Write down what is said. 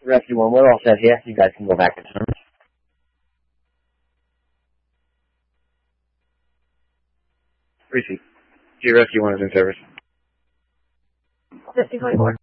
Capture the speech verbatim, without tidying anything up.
Rescue one, we're all set here. You guys can go back to service. Receive. G Rescue one is in service. fifty twenty-four.